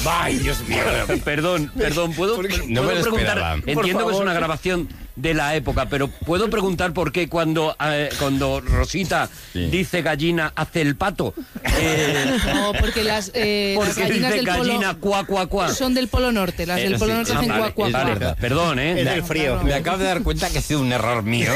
¡Ay, Dios mío! Perdón, ¿puedo No me lo preguntar? esperaba. Entiendo que es una grabación de la época, pero ¿puedo preguntar por qué cuando Rosita dice gallina hace el pato? No, porque las Porque gallinas dice del gallina cuá, cuá, cuá. son del Polo Norte. Las del Polo Norte hacen Vale, cuá, cuá, cuá. vale, perdón, Es del frío. Claro. Me acabo de dar cuenta que ha sido un error mío.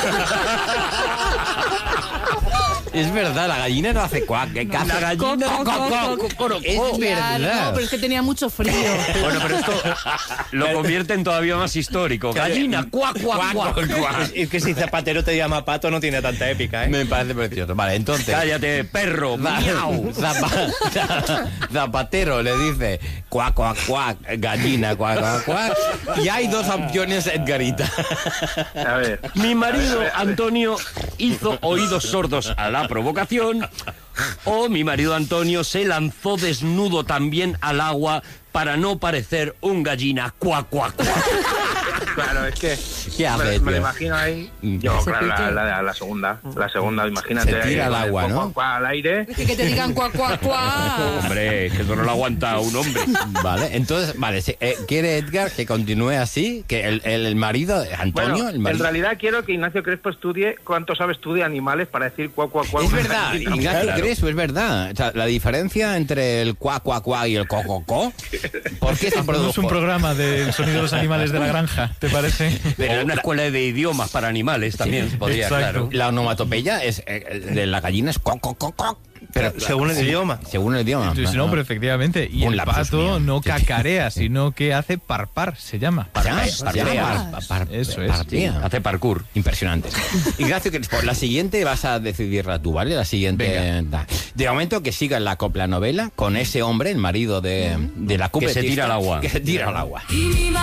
Es verdad, la gallina no hace cuac. La gallina... Es verdad. No, pero es que tenía mucho frío. Bueno, pero esto lo convierte en todavía más histórico. Gallina, cuá, cuá, cuá. Es que si Zapatero te llama pato no tiene tanta épica, ¿eh? Me parece precioso. Vale, entonces... Cállate, perro, miau. Zapatero le dice cuac, cuac, cuac, gallina, cuac, cuac, cuac. Y hay dos opciones, Edgarita. A ver. Mi marido Antonio hizo oídos sordos a la provocación, o mi marido Antonio se lanzó desnudo también al agua para no parecer un gallina cuá, cuá, cuá. Claro, es que ¿Qué hace, me lo tío? imagino ahí. Yo, claro, la segunda. La segunda, imagínate. Se tira ahí, al agua, con el ¿no? cuac, cuac al aire. Es que te digan cuá, cuá, cuá. Hombre, que eso no lo aguanta un hombre. Vale, entonces, vale, quiere Edgar que continúe así, que el marido, Antonio, Bueno, el marido... en realidad quiero que Ignacio Crespo estudie cuánto sabe de animales para decir cuac, cuac, cuac. Es verdad, Ignacio Claro. Crespo, es verdad. O sea, la diferencia entre el cuá, cuá, cuá y el co, co, co, ¿por qué se Es un produjo? programa del sonido de los animales de la granja, ¿te parece? Pero en una escuela de idiomas para animales también se podría, exacto. claro. La onomatopeya es, de la gallina es co, co, co, co. Pero según el idioma. Según el idioma. Sí, no, pero efectivamente. Y Un el lapsus pato mío. no Sí, sí. cacarea, sino que hace parpar, se llama. Eso es. Hace parkour. Impresionante. Ignacio Crespo, la siguiente vas a decidirla tú, ¿vale? La siguiente. De momento que siga la copla novela con ese hombre, el marido de la Que se tira al agua. Que se tira al agua.